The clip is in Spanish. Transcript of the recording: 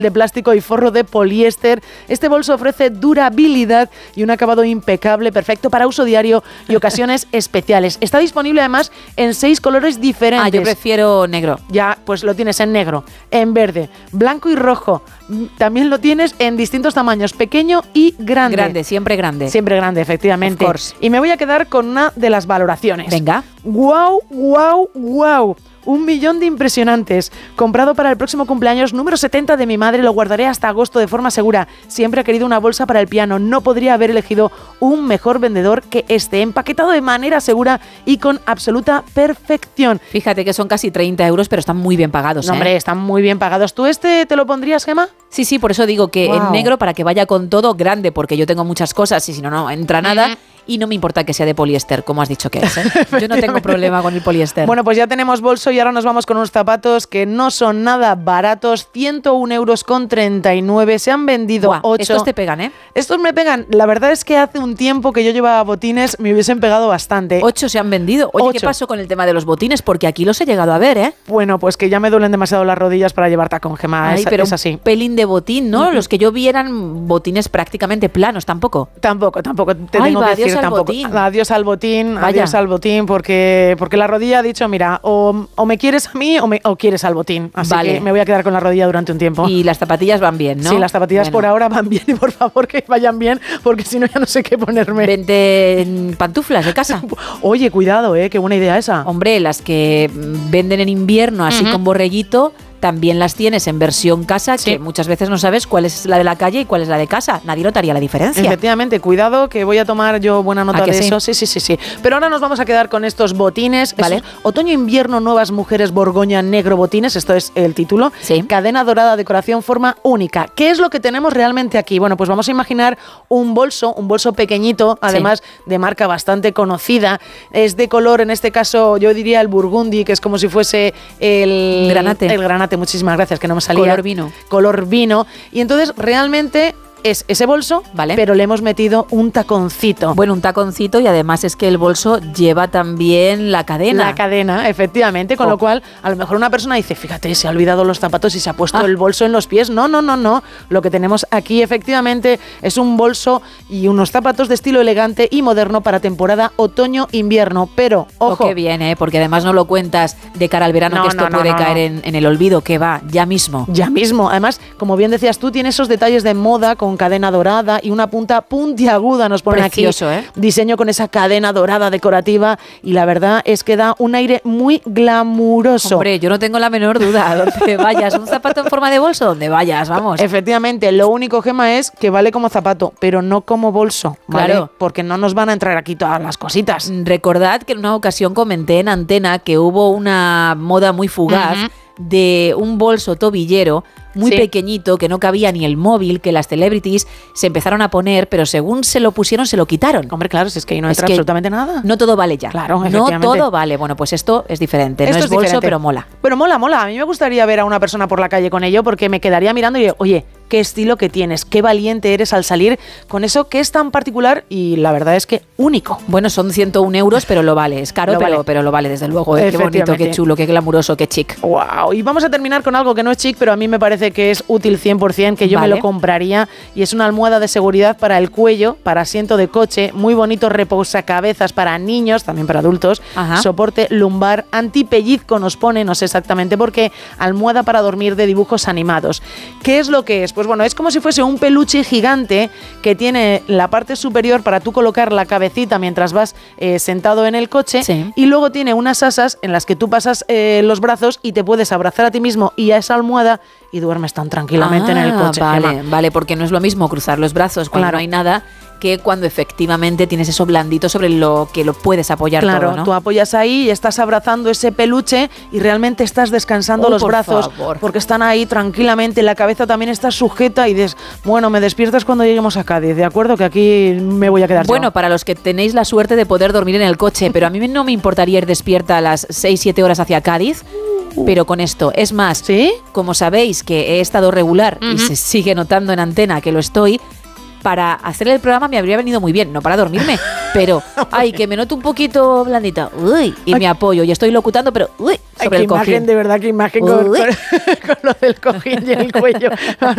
de plástico y forro de poliéster. Este bolso ofrece durabilidad y un acabado impecable, perfecto para uso diario y ocasiones especiales. Está disponible además en 6 colores diferentes. Yo prefiero negro. Ya, pues lo tienes en negro, en verde, blanco y rojo. También lo tienes en distintos tamaños, pequeño y grande. Grande, siempre grande. Siempre grande, efectivamente. Of course. Y me voy a quedar con una de las valoraciones. Venga. ¡Guau, guau, guau! 1 millón de impresionantes. Comprado para el próximo cumpleaños número 70 de mi madre, lo guardaré hasta agosto de forma segura. Siempre ha querido una bolsa para el piano. No podría haber elegido un mejor vendedor que este. Empaquetado de manera segura y con absoluta perfección. Fíjate que son casi 30 euros, pero están muy bien pagados. No, hombre, están muy bien pagados. ¿Tú te lo pondrías, Gemma? Sí, sí, por eso digo que Wow. en negro, para que vaya con todo, grande, porque yo tengo muchas cosas y si no, no entra nada. Y no me importa que sea de poliéster, como has dicho que es, ¿eh? Yo no tengo problema con el poliéster. Bueno, pues ya tenemos bolso y ahora nos vamos con unos zapatos que no son nada baratos. 101,39 €. Se han vendido 8. Estos te pegan, ¿eh? Estos me pegan. La verdad es que hace un tiempo que yo llevaba botines, me hubiesen pegado bastante. 8 se han vendido. Oye, 8. ¿Qué pasó con el tema de los botines? Porque aquí los he llegado a ver, ¿eh? Bueno, pues que ya me duelen demasiado las rodillas para llevar tacón, Gemma. Ay, pero es así. un pelín de botín, ¿no? Los que yo vi eran botines prácticamente planos, tampoco. Tampoco. Te Ay, tengo va, que decir adiós al tampoco. botín. Adiós al botín, Vaya. adiós al botín, porque la rodilla ha dicho, mira, o me quieres a mí o quieres al botín. Así Vale. que me voy a quedar con la rodilla durante un tiempo. Y las zapatillas van bien, ¿no? Sí, las zapatillas Bueno. por ahora van bien y por favor que vayan bien, porque si no ya no sé qué ponerme. Vente en pantuflas de casa. Oye, cuidado, qué buena idea esa. Hombre, las que venden en invierno así con borreguito, también las tienes en versión casa, Sí. que muchas veces no sabes cuál es la de la calle y cuál es la de casa. Nadie notaría la diferencia. Efectivamente, cuidado que voy a tomar yo buena nota ¿A que de sí? eso. Sí. Pero ahora nos vamos a quedar con estos botines. Vale. Esos otoño-invierno, nuevas mujeres Borgoña negro botines. Esto es el título. Sí. Cadena dorada, decoración, forma única. ¿Qué es lo que tenemos realmente aquí? Bueno, pues vamos a imaginar un bolso pequeñito, además de marca bastante conocida. Es de color, en este caso, yo diría el burgundy, que es como si fuese el Granate. El granate, muchísimas gracias, que no me salía. Color vino. Color vino. Y entonces, realmente es ese bolso, Vale. pero le hemos metido un taconcito. Bueno, un taconcito y además es que el bolso lleva también la cadena. La cadena, efectivamente, con lo cual a lo mejor una persona dice, fíjate, se ha olvidado los zapatos y se ha puesto el bolso en los pies. No. Lo que tenemos aquí efectivamente es un bolso y unos zapatos de estilo elegante y moderno para temporada otoño-invierno. Pero, ojo. Qué bien, ¿eh? Porque además no lo cuentas de cara al verano, No, que esto no, puede no. caer en el olvido, que va, ya mismo. Ya mismo. Además, como bien decías tú, tiene esos detalles de moda con cadena dorada y una punta puntiaguda, nos ponen Precioso, aquí. ¿eh? Diseño con esa cadena dorada decorativa y la verdad es que da un aire muy glamuroso. Hombre, yo no tengo la menor duda. Donde vayas, un zapato en forma de bolso, donde vayas, vamos. Efectivamente, lo único, Gemma, es que vale como zapato, pero no como bolso, ¿vale? Claro. Porque no nos van a entrar aquí todas las cositas. Recordad que en una ocasión comenté en Antena que hubo una moda muy fugaz de un bolso tobillero muy Sí. pequeñito que no cabía ni el móvil, que las celebrities se empezaron a poner, pero según se lo pusieron se lo quitaron. Hombre, claro, si es que ahí no Es entra que absolutamente nada. No todo vale ya. Claro, no efectivamente. todo vale. Bueno, pues esto es diferente. Esto no es bolso, diferente. pero mola. Pero mola. A mí me gustaría ver a una persona por la calle con ello porque me quedaría mirando y oye, qué estilo que tienes, qué valiente eres al salir con eso que es tan particular y la verdad es que único. Bueno, son 101 euros, pero lo vale. Es caro, Lo vale. pero lo vale, desde luego. Qué bonito, Efectivamente. qué chulo, qué glamuroso, qué chic. Wow. Y vamos a terminar con algo que no es chic, pero a mí me parece que es útil 100%, que yo Vale. me lo compraría, y es una almohada de seguridad para el cuello, para asiento de coche, muy bonito reposacabezas para niños, también para adultos, Ajá. soporte lumbar, antipellizco nos pone, no sé exactamente por qué, almohada para dormir de dibujos animados. ¿Qué es lo que es? Pues bueno, es como si fuese un peluche gigante que tiene la parte superior para tú colocar la cabecita mientras vas sentado en el coche, Sí. y luego tiene unas asas en las que tú pasas los brazos y te puedes abrazar a ti mismo y a esa almohada y duermes tan tranquilamente en el coche. Vale, Gemma. vale, porque no es lo mismo cruzar los brazos cuando Claro. no hay nada que cuando efectivamente tienes eso blandito sobre lo que lo puedes apoyar Claro, todo, ¿no? tú apoyas ahí y estás abrazando ese peluche y realmente estás descansando los por brazos favor. porque están ahí tranquilamente, la cabeza también está sujeta y dices, bueno, me despiertas cuando lleguemos a Cádiz, ¿de acuerdo? Que aquí me voy a quedar Bueno, yo. para los que tenéis la suerte de poder dormir en el coche, pero a mí no me importaría ir despierta a las 6-7 horas hacia Cádiz, pero con esto. Es más, ¿Sí? como sabéis que he estado regular y se sigue notando en Antena que lo estoy, para hacer el programa me habría venido muy bien, no para dormirme, pero, ay, que me noto un poquito blandita, uy, y me apoyo, y estoy locutando, pero, uy, Ay, sobre qué el cojín. imagen, de verdad, qué imagen con lo del cojín y el cuello.